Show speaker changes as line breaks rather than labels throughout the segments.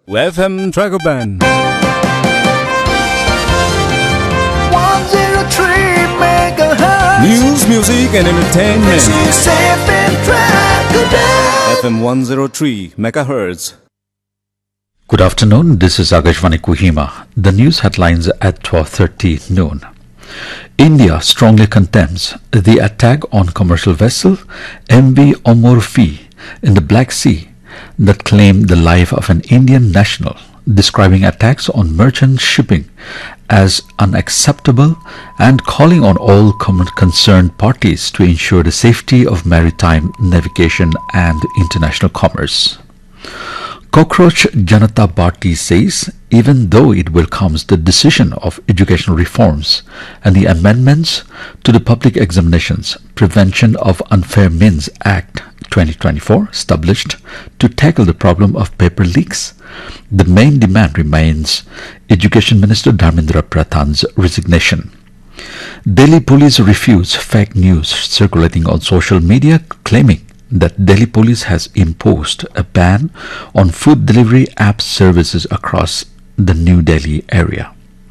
FM Dragoban
103 megahertz.
News, music and entertainment.
This is FM Dragoban.
FM 103 megahertz.
Good afternoon, this is Agashvani Kohima. The news headlines at 12:30 noon. India strongly condemns the attack on commercial vessel MV Omorfi in the Black Sea that claimed the life of an Indian national, describing attacks on merchant shipping as unacceptable and calling on all concerned parties to ensure the safety of maritime navigation and international commerce. Cockroach Janata Party says even though it welcomes the decision of educational reforms and the amendments to the Public Examinations Prevention of Unfair Means Act 2024 established to tackle the problem of paper leaks, the main demand remains Education Minister Dharmendra Pradhan's resignation. Delhi police refuse fake news circulating on social media claiming that Delhi police has imposed a ban on food delivery app services across the New Delhi area.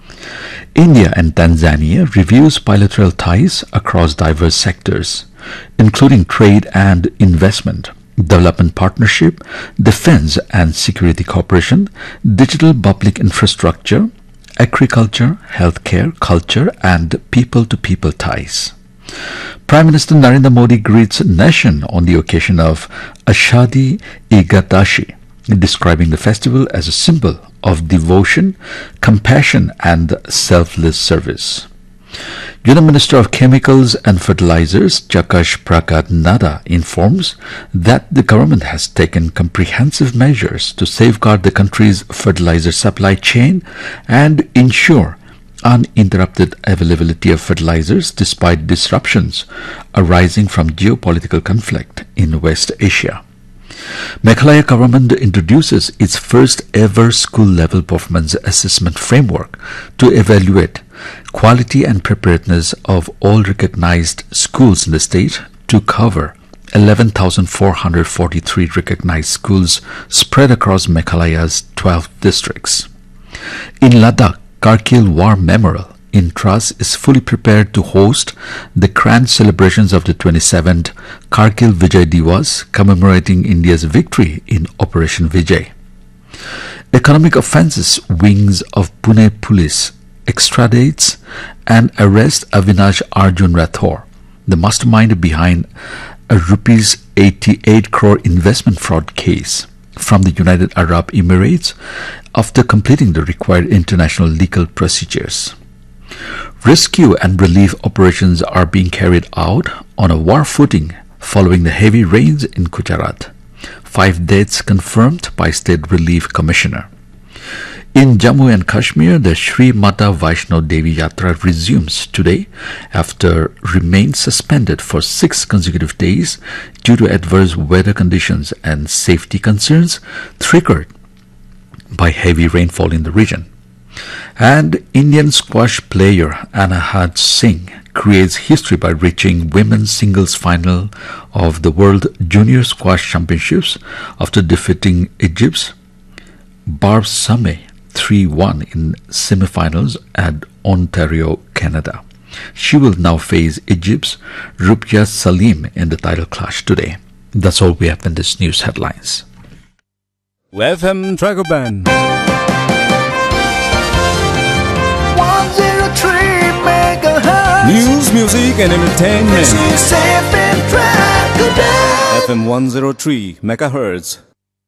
India and Tanzania reviews bilateral ties across diverse sectors, including trade and investment, development partnership, defense and security cooperation, digital public infrastructure, agriculture, healthcare, culture, and people-to-people ties. Prime Minister Narendra Modi greets nation on the occasion of Ashadi Ekadashi, describing the festival as a symbol of devotion, compassion, and selfless service. Union Minister of Chemicals and Fertilizers Jakash Prakash Nada informs that the government has taken comprehensive measures to safeguard the country's fertilizer supply chain and ensure uninterrupted availability of fertilizers despite disruptions arising from geopolitical conflict in West Asia. Meghalaya government introduces its first ever school-level performance assessment framework to evaluate quality and preparedness of all recognized schools in the state to cover 11,443 recognized schools spread across Meghalaya's 12 districts. In Ladakh, Kargil War Memorial in Tras is fully prepared to host the grand celebrations of the 27th Kargil Vijay Diwas commemorating India's victory in Operation Vijay. Economic Offences Wings of Pune Police extradites and arrests Avinash Arjun Rathore, the mastermind behind a rupees 88 crore investment fraud case from the United Arab Emirates after completing the required international legal procedures. Rescue and relief operations are being carried out on a war footing following the heavy rains in Gujarat. 5 deaths confirmed by State Relief Commissioner. In Jammu and Kashmir, the Sri Mata Vaishno Devi Yatra resumes today after remained suspended for 6 consecutive days due to adverse weather conditions and safety concerns triggered by heavy rainfall in the region. And Indian squash player Anahat Singh creates history by reaching women's singles final of the World Junior Squash Championships after defeating Egypt's Barb Sameh 3-1 in semifinals at Ontario, Canada. She will now face Egypt's Rupia Salim in the title clash today. That's all we have in this news headlines.
FM Dragoban
103 megahertz.
News, music and entertainment.
This is FM Dragoban.
FM 103 megahertz.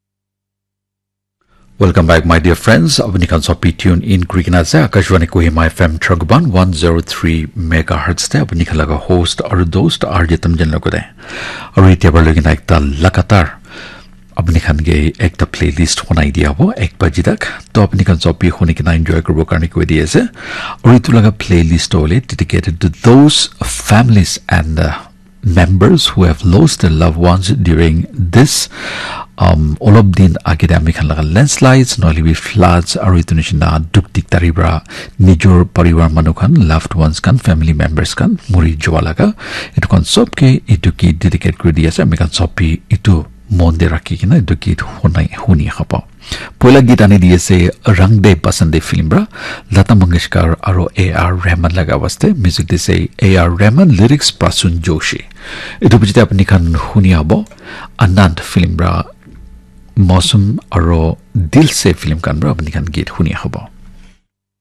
Welcome back, my dear friends. Abanikan sopi tune in Krikinaze Akashvani Kohima FM Dragoban 103 megahertz te abanikan host or host RJ Tamjan lagode. Aru etia bar login ekta lagatar abanikan ge ekta playlist honai dia bo 1 baji tak to abanikan sopi hone kina enjoy korbo karne koi di ase. Aru etu laga playlist hole dedicated to those families and members who have lost their loved ones during this all of din agide ami khan laga landslides noli floods aru itunishina duk dik taribra nijor parivar manu khan loved ones kan family members kan muri jowa laga etu kon sob ke etu ki dedicate kori di ase ami kan sopi etu monde rakhi kina edu git huni haba poila git ani diase rang de pasande film bra Lata Mangeshkar aro AR Rahman laga waste music dise AR Rahman lyrics Prasun Joshi edu bujite apni khan huni habo Anand film bra Mausam aro Dil se film kan bra apni khan git huni habo